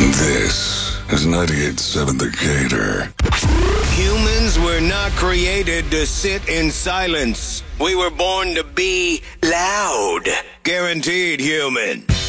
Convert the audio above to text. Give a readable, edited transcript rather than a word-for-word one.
This is 98.7 The Gator. Humans were not created to sit in silence. We were born to be loud. Guaranteed human.